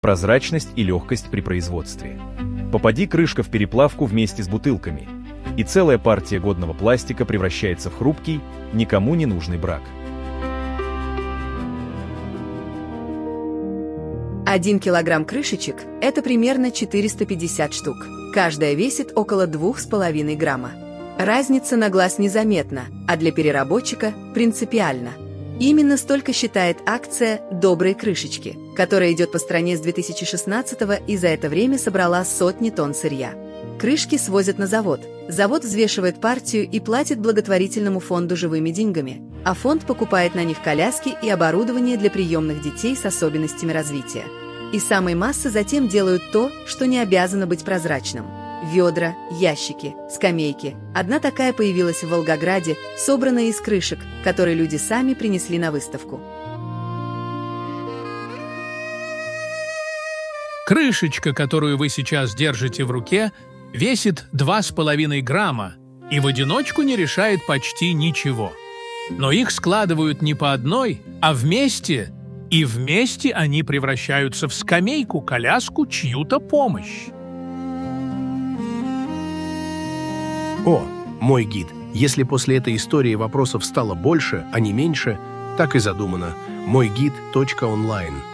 прозрачность и легкость при производстве. Попади крышка в переплавку вместе с бутылками, и целая партия годного пластика превращается в хрупкий, никому не нужный брак. 1 килограмм крышечек – это примерно 450 штук. Каждая весит около 2,5 грамма. Разница на глаз незаметна, а для переработчика принципиальна. Именно столько считает акция «Добрые крышечки», которая идет по стране с 2016-го и за это время собрала сотни тонн сырья. Крышки свозят на завод. Завод взвешивает партию и платит благотворительному фонду живыми деньгами, а фонд покупает на них коляски и оборудование для приемных детей с особенностями развития. Из самой массы затем делают то, что не обязано быть прозрачным. Ведра, ящики, скамейки. Одна такая появилась в Волгограде, собранная из крышек, которые люди сами принесли на выставку. Крышечка, которую вы сейчас держите в руке, весит 2,5 грамма и в одиночку не решает почти ничего. Но их складывают не по одной, а вместе, и вместе они превращаются в скамейку, коляску, чью-то помощь. О, мой гид, если после этой истории вопросов стало больше, а не меньше, так и задумано. Мойгид.онлайн